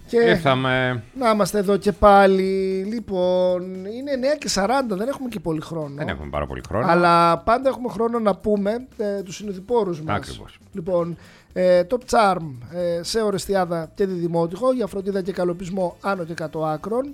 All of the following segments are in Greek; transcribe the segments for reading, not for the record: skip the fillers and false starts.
Και να είμαστε εδώ και πάλι. Λοιπόν, είναι 9:40, δεν έχουμε και πολύ χρόνο. Δεν έχουμε πάρα πολύ χρόνο. Αλλά πάντα έχουμε χρόνο να πούμε τους συνηθιπόρους μας. Ακριβώς. Λοιπόν, Top Charm σε Ορεστιάδα και Διδημότυχο για φροντίδα και καλοπισμό άνω και κάτω άκρων.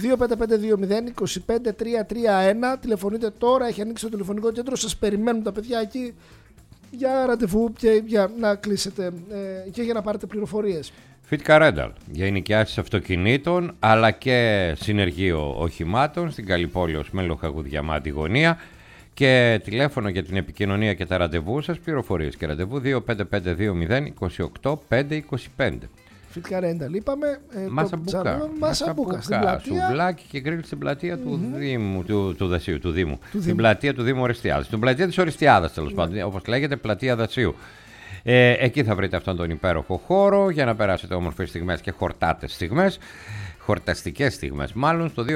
25520-25331. Τηλεφωνείτε τώρα, έχει ανοίξει το τηλεφωνικό κέντρο. Σας περιμένουν τα παιδιά εκεί για ραντεβού και για να κλείσετε και για να πάρετε πληροφορίες. Fitka Rental για ενοικιάσεις αυτοκινήτων αλλά και συνεργείο οχημάτων στην Καλλιπόλη ως Μέλοχαγου Διαμάντη γωνία. Και τηλέφωνο για την επικοινωνία και τα ραντεβού σας, πληροφορίες και ραντεβού 25520-28525. Fitka Rental, είπαμε. Μασαμπούκα στην πλατεία. Σουβλάκι και γκριλ στην πλατεία του Δήμου. Του Δήμου. Στην πλατεία του Δήμου Ορεστιάδας. Στην πλατεία της Ορεστιάδας, τέλος πάντων, όπως λέγεται, πλατεία Δασίου. Εκεί θα βρείτε αυτόν τον υπέροχο χώρο για να περάσετε όμορφες στιγμές και χορτάτες στιγμές. Χορταστικές στιγμές, μάλλον στο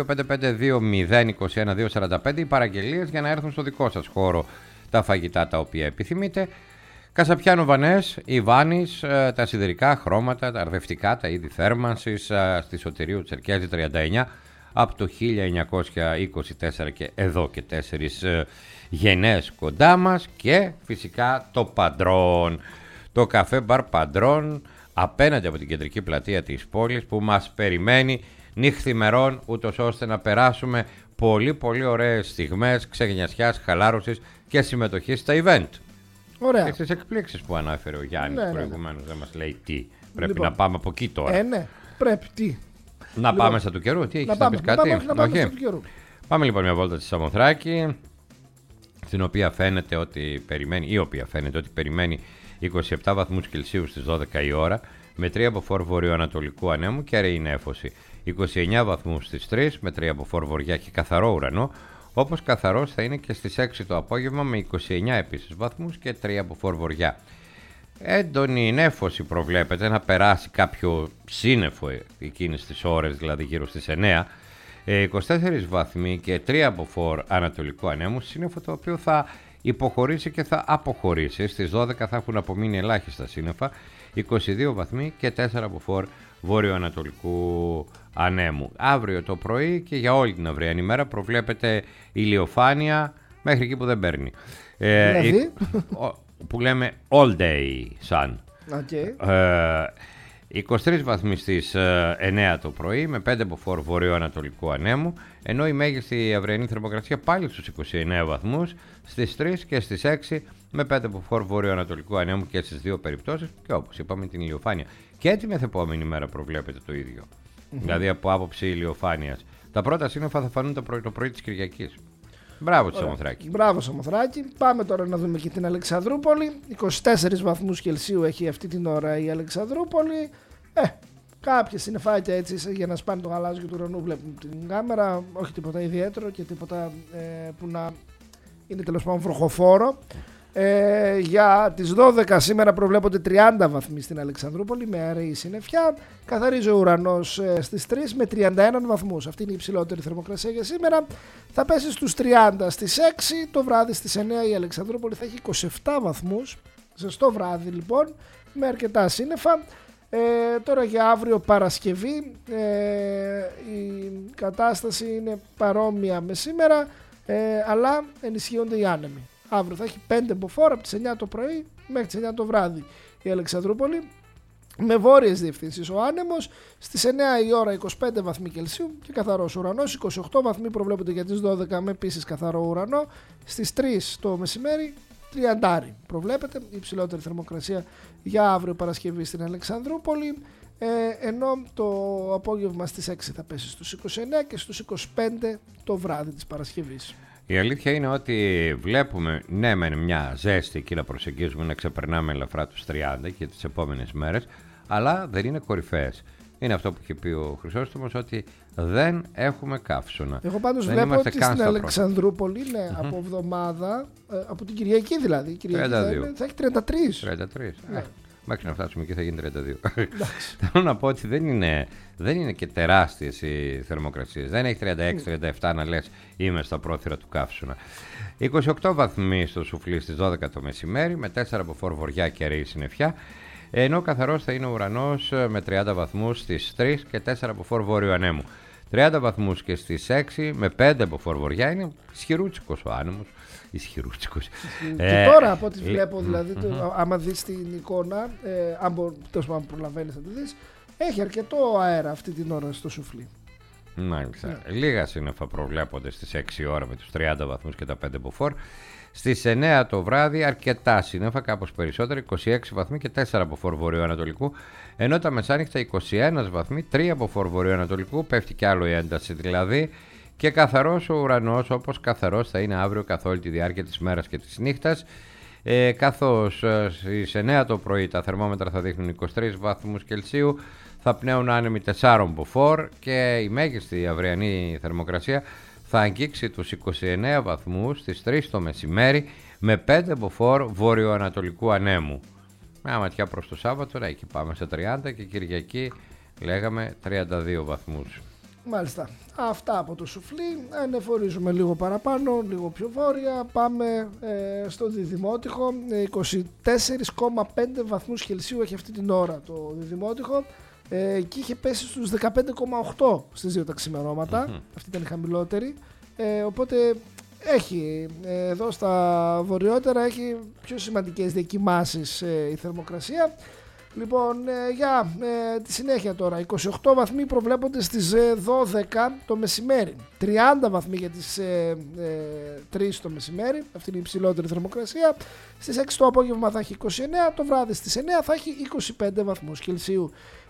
25520-221-245 οι παραγγελίες για να έρθουν στο δικό σας χώρο τα φαγητά τα οποία επιθυμείτε. Κασαπιάνο Βανές, η Βάνης, τα σιδερικά χρώματα, τα αρδευτικά, τα είδη θέρμανσης στη Σωτηρίου Τσερκέζη 39 από το 1924 και εδώ και 4 γενναίες κοντά μας. Και φυσικά το Παντρόν, το καφέ μπαρ Παντρόν απέναντι από την κεντρική πλατεία της πόλης που μας περιμένει νύχθημερών, ούτως ώστε να περάσουμε πολύ πολύ ωραίες στιγμές ξεγενιασιάς, χαλάρωσης και συμμετοχής στα event. Ωραία. Και στις εκπλήξεις που ανάφερε ο Γιάννης προηγουμένως, δεν μας λέει τι. Πρέπει λοιπόν, να πάμε από εκεί τώρα. Ναι, πρέπει τι. Να πάμε στα του καιρού, τι έχεις να πεις κάτι. Να πάμε στα του καιρού. Πάμε λοιπόν μια βόλτα στη Σαμοθράκη, στην οποία φαίνεται ότι περιμένει 27 βαθμούς Κελσίου στις 12 η ώρα, με 3 από φόρ βορειοανατολικού ανέμου και αραιή νέφωση. 29 βαθμούς στις 3 με 3 από φόρ βορειά και καθαρό ουρανό, όπως καθαρός θα είναι και στις 6 το απόγευμα με 29 επίσης βαθμούς και 3 από φόρ βορειά. Έντονη νέφωση προβλέπεται, να περάσει κάποιο σύννεφο εκείνες τις ώρες, δηλαδή γύρω στις 9. 24 βαθμοί και 3 από φόρ ανατολικού ανέμου, σύννεφο το οποίο θα υποχωρήσει και θα αποχωρήσει. Στις 12 θα έχουν απομείνει ελάχιστα σύννεφα. 22 βαθμοί και 4 από φόρ βόρειο-ανατολικού ανέμου. Αύριο το πρωί και για όλη την αυριανή μέρα προβλέπεται ηλιοφάνεια μέχρι εκεί που δεν παίρνει. Δηλαδή? Που λέμε all day sun. Okay. 23 βαθμοί στις 9 το πρωί με 5 από φόρ βορειοανατολικού ανέμου, ενώ η μέγιστη αυριανή θερμοκρασία πάλι στους 29 βαθμούς στις 3 και στις 6 με 5 από φόρ βορειοανατολικού ανέμου και στις δύο περιπτώσεις, και όπως είπαμε την ηλιοφάνεια. Και τη μεθεπόμενη μέρα προβλέπεται το ίδιο. Δηλαδή από άποψη ηλιοφάνειας. Τα πρώτα σύννεφα θα φανούν το πρωί της Κυριακής. Μπράβο τη Σαμοθράκη. Μπράβο Σαμοθράκη. Πάμε τώρα να δούμε και την Αλεξανδρούπολη. 24 βαθμούς Κελσίου έχει αυτή την ώρα η Αλεξανδρούπολη. Κάποια συννεφάκια έτσι για να σπάνε το γαλάζιο του ουρανού βλέπουμε την κάμερα. Όχι τίποτα ιδιαίτερο και τίποτα που να είναι τέλος πάντων βροχοφόρο. Για τις 12 σήμερα προβλέπονται 30 βαθμοί στην Αλεξανδρούπολη με αραιή συννεφιά. Καθαρίζει ο ουρανός στις 3 με 31 βαθμούς. Αυτή είναι η υψηλότερη θερμοκρασία για σήμερα. Θα πέσει στους 30 στις 6. Το βράδυ στις 9 η Αλεξανδρούπολη θα έχει 27 βαθμούς. Ζεστό βράδυ λοιπόν με αρκετά σύννεφα. Τώρα για αύριο Παρασκευή η κατάσταση είναι παρόμοια με σήμερα, αλλά ενισχύονται οι άνεμοι. Αύριο θα έχει 5 μποφόρ από τις 9 το πρωί μέχρι τις 9 το βράδυ η Αλεξανδρούπολη, με βόρειες διευθύνσεις ο άνεμος. Στις 9 η ώρα 25 βαθμοί Κελσίου και καθαρός ουρανός. 28 βαθμοί προβλέπονται για τις 12 με επίσης καθαρό ουρανό. Στις 3 το μεσημέρι 30 προβλέπεται η υψηλότερη θερμοκρασία για αύριο Παρασκευή στην Αλεξανδρούπολη, ενώ το απόγευμα στις 6 θα πέσει στους 29 και στους 25 το βράδυ της Παρασκευής. Η αλήθεια είναι ότι βλέπουμε με μια ζέστη εκεί να προσεγγίζουμε, να ξεπερνάμε ελαφρά τους 30 και τις επόμενες μέρες, αλλά δεν είναι κορυφαίες. Είναι αυτό που είχε πει ο Χρυσόστομος, ότι δεν έχουμε καύσωνα. Εγώ πάντως βλέπω ότι στην Αλεξανδρούπολη είναι από εβδομάδα, από την Κυριακή δηλαδή, η Κυριακή θα έχει 33. Ναι. Μέχρι να φτάσουμε εκεί θα γίνει 32. Θέλω να πω ότι δεν είναι και τεράστιες οι θερμοκρασίες. Δεν έχει 36-37 να λες είμαι στα πρόθυρα του καύσωνα. 28 βαθμοί στο Σουφλί στις 12 το μεσημέρι με 4 από φόρ βορειά και αραιή συννεφιά. Ενώ καθαρός θα είναι ο ουρανός με 30 βαθμούς στις 3 και 4 από φόρ βόρειο ανέμου. 30 βαθμούς και στις 6 με 5 από φόρ βορειά. Είναι ισχυρούτσικος ο άνεμος. Ισχυρούτσικος. Και τώρα από ό,τι βλέπω, δηλαδή, άμα δεις την εικόνα, αν προλαβαίνεις να τη δεις, έχει αρκετό αέρα αυτή την ώρα στο σουφλί. Μάλιστα. Λίγα σύννεφα προβλέπονται στις 6 ώρα με τους 30 βαθμούς και τα 5 από φόρ. Στις 9 το βράδυ αρκετά σύννεφα, κάπως περισσότερα, 26 βαθμοί και 4 από φόρ βορειοανατολικού. Ενώ τα μεσάνυχτα 21 βαθμοί, 3 από φόρ βορειοανατολικού, πέφτει κι άλλο η ένταση δηλαδή. Και καθαρός ο ουρανός, όπως καθαρός θα είναι αύριο καθ' όλη τη διάρκεια της μέρας και της νύχτας. Καθώς στις 9 το πρωί τα θερμόμετρα θα δείχνουν 23 βαθμούς Κελσίου, θα πνέουν άνεμοι 4 από φόρ και η μέγιστη αυριανή θερμοκρασία θα αγγίξει τους 29 βαθμούς στις 3 το μεσημέρι με 5 από φόρ βόρειο-ανατολικού ανέμου. Μια ματιά προς το Σάββατο, εκεί πάμε σε 30 και Κυριακή λέγαμε 32 βαθμούς. Μάλιστα. Αυτά από το σουφλί. Ανεφορίζουμε λίγο παραπάνω, λίγο πιο βόρεια. Πάμε στο Διδημότυχο. 24,5 βαθμούς Κελσίου έχει αυτή την ώρα το Διδημότυχο. Και είχε πέσει στους 15,8 στις 2 τα ξημερώματα. Αυτή ήταν η χαμηλότερη. Οπότε έχει εδώ στα βορειότερα έχει πιο σημαντικές διακοιμάσεις η θερμοκρασία. Λοιπόν, για τη συνέχεια τώρα, 28 βαθμοί προβλέπονται στις 12 το μεσημέρι, 30 βαθμοί για τις 3 το μεσημέρι, αυτή είναι η υψηλότερη θερμοκρασία. Στις 6 το απόγευμα θα έχει 29, το βράδυ στις 9 θα έχει 25 βαθμούς Κελσίου.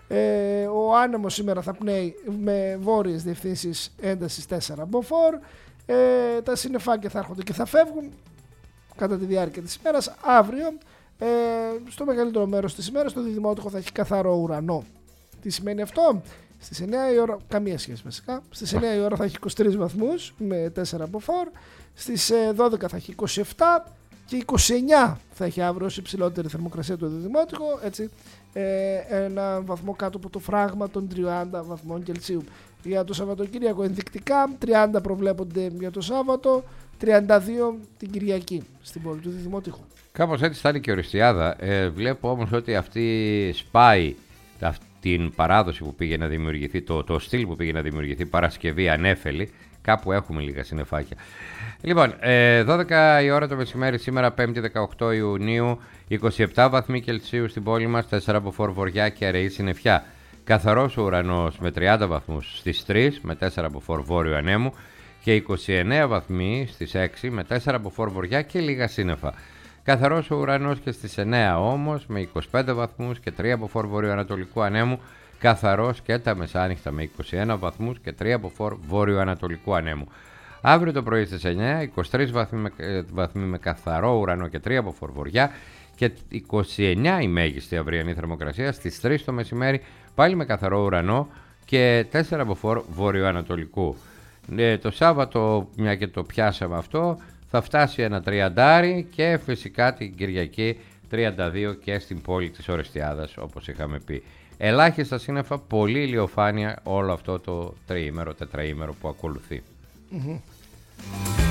Ο άνεμος σήμερα θα πνέει με βόρειες διευθύνσεις έντασης 4 από φόρ. Τα συννεφάκια θα έρχονται και θα φεύγουν κατά τη διάρκεια της ημέρας. Αύριο στο μεγαλύτερο μέρος της ημέρας το Διδημότυχο θα έχει καθαρό ουρανό. Τι σημαίνει αυτό? Στις 9 η ώρα, καμία σχέση βασικά, στις 9 η ώρα θα έχει 23 βαθμούς με 4 από φόρ, στις 12 θα έχει 27 και 29 θα έχει αύριο ως υψηλότερη θερμοκρασία το Διδημότυχο, έτσι, ένα βαθμό κάτω από το φράγμα των 30 βαθμών Κελσίου. Για το Σαββατοκύριακο ενδεικτικά 30 προβλέπονται για το Σάββατο, 32 την Κυριακή στην πόλη του Διδημότυχου. Κάπως έτσι θα είναι και οριστιάδα. Βλέπω όμως ότι αυτή σπάει την παράδοση που πήγε να δημιουργηθεί, το στυλ που πήγε να δημιουργηθεί Παρασκευή ανέφελη. Κάπου έχουμε λίγα συννεφάκια. Λοιπόν, 12 η ώρα το μεσημέρι σήμερα, 5η 18 Ιουνίου, 27 βαθμοί Κελσίου στην πόλη μας, 4 από φόρ βορειά και αραιή συννεφιά. Καθαρός ο ουρανός με 30 βαθμούς στις 3 με 4 από φόρ βόρειο ανέμου και 29 βαθμοί στις 6 με 4 από φόρ βορειά και λίγα σύννεφα. Καθαρός ο ουρανός και στις 9 όμως με 25 βαθμούς και 3 από φόρ βορειοανατολικού ανέμου. Καθαρός και τα μεσάνυχτα με 21 βαθμούς και 3 από φόρ βόρειο-ανατολικού ανέμου. Αύριο το πρωί στις 9, 23 βαθμοί με καθαρό ουρανό και 3 από φόρ βορειά και 29 η μέγιστη αυριανή θερμοκρασία στις 3 το μεσημέρι, πάλι με καθαρό ουρανό και 4 από φόρ βόρειο-ανατολικού. Το Σάββατο, μια και το πιάσαμε αυτό, θα φτάσει ένα 30 και φυσικά την Κυριακή 32 και στην πόλη της Ορεστιάδας όπως είχαμε πει. Ελάχιστα σύννεφα, πολύ ηλιοφάνεια όλο αυτό το τριήμερο, τετραήμερο που ακολουθεί.